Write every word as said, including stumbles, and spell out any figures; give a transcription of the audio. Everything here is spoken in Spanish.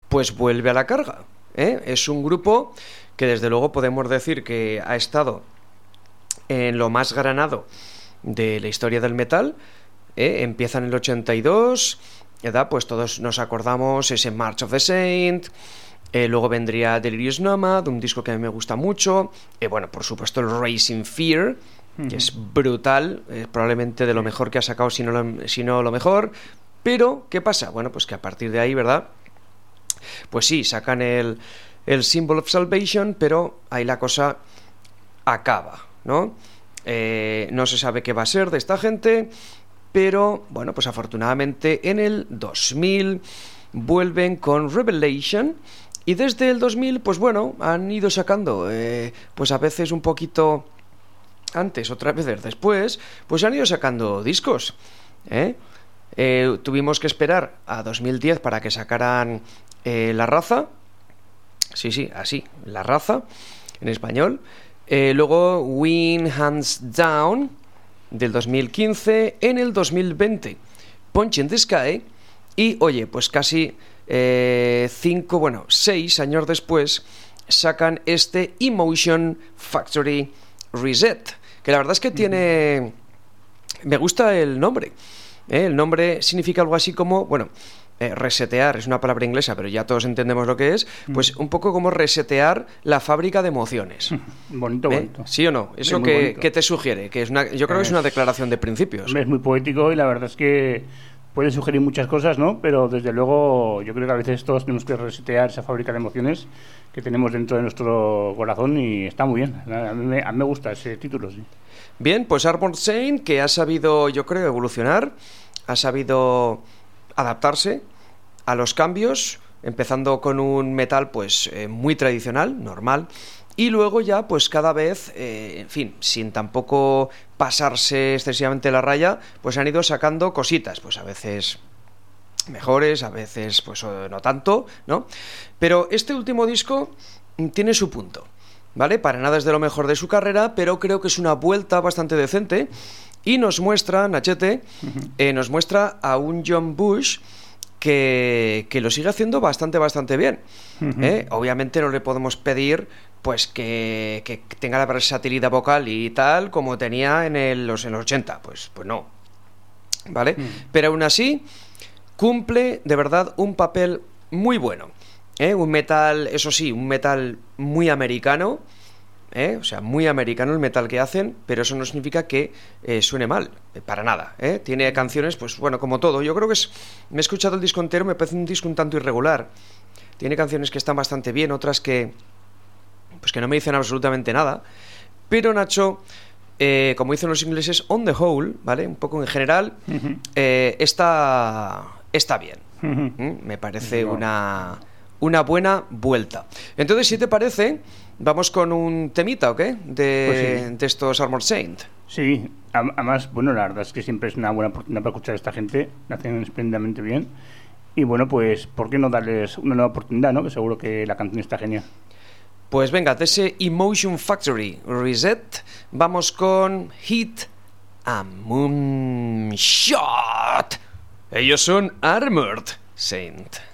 pues vuelve a la carga, ¿eh? Es un grupo que desde luego podemos decir que ha estado en lo más granado de la historia del metal, ¿eh? Empieza en el ochenta y dos, ¿verdad? Pues todos nos acordamos ese March of the Saint. Eh, luego vendría Delirious Nomad, un disco que a mí me gusta mucho. Eh, bueno, por supuesto el Racing Fear, uh-huh. que es brutal, eh, probablemente de lo mejor que ha sacado, si no lo, si no lo mejor. Pero, ¿qué pasa? Bueno, pues que a partir de ahí, ¿verdad? Pues sí, sacan el, el Symbol of Salvation, pero ahí la cosa acaba, ¿no? Eh, no se sabe qué va a ser de esta gente, pero, bueno, pues afortunadamente en el dos mil vuelven con Revelation. Y desde el dos mil, pues bueno, han ido sacando, eh, pues a veces un poquito antes, otras veces después, pues han ido sacando discos, ¿eh? Eh, tuvimos que esperar a dos mil diez para que sacaran eh, La Raza, sí, sí, así, La Raza, en español. Eh, luego Win Hands Down, del dos mil quince, en el dos mil veinte, Punch in the Sky, y oye, pues casi... Eh, cinco, bueno, seis años después sacan este Emotion Factory Reset, que la verdad es que tiene, me gusta el nombre, ¿eh? El nombre significa algo así como, bueno, eh, resetear, es una palabra inglesa, pero ya todos entendemos lo que es, pues un poco como resetear la fábrica de emociones. Bonito, ¿Eh? bonito. ¿Sí o no? ¿Eso que, que te sugiere? Que es una, yo creo es, que es una declaración de principios. Es muy poético y la verdad es que puede sugerir muchas cosas, ¿no? Pero desde luego yo creo que a veces todos tenemos que resetear esa fábrica de emociones que tenemos dentro de nuestro corazón y está muy bien. A mí me, a mí me gusta ese título, sí. Bien, pues Armored Saint, que ha sabido, yo creo, evolucionar, ha sabido adaptarse a los cambios, empezando con un metal pues eh, muy tradicional, normal, y luego ya pues cada vez, eh, en fin, sin tampoco pasarse excesivamente la raya, pues han ido sacando cositas, pues a veces mejores, a veces pues no tanto, ¿no? Pero este último disco tiene su punto, ¿vale? Para nada es de lo mejor de su carrera, pero creo que es una vuelta bastante decente y nos muestra, Nachete, uh-huh. eh, nos muestra a un John Bush que, que lo sigue haciendo bastante, bastante bien. Uh-huh. ¿eh? Obviamente no le podemos pedir pues que, que tenga la versatilidad vocal y tal como tenía en, el, los, en los ochenta, pues, pues no, ¿vale? Uh-huh. Pero aún así cumple de verdad un papel muy bueno, ¿eh? Un metal, eso sí, un metal muy americano, ¿eh? O sea, muy americano el metal que hacen, pero eso no significa que eh, suene mal, eh, para nada, ¿eh? Tiene canciones, pues bueno, como todo. Yo creo que es, me he escuchado el disco entero, me parece un disco un tanto irregular. Tiene canciones que están bastante bien, otras que pues que no me dicen absolutamente nada. Pero Nacho, eh, como dicen los ingleses, on the whole, ¿vale? Un poco en general, uh-huh. eh, está, está bien. Uh-huh. ¿Mm? Me parece uh-huh. una, una buena vuelta. Entonces, si te parece, vamos con un temita, ¿o qué? De, pues sí. de estos Armored Saint. Sí, además, bueno, la verdad es que siempre es una buena oportunidad para escuchar a esta gente, la hacen espléndidamente bien. Y bueno, pues, ¿por qué no darles una nueva oportunidad, no? Que seguro que la canción está genial. Pues venga, de ese Emotion Factory Reset, vamos con Hit a Moonshot. Ellos son Armored Saint.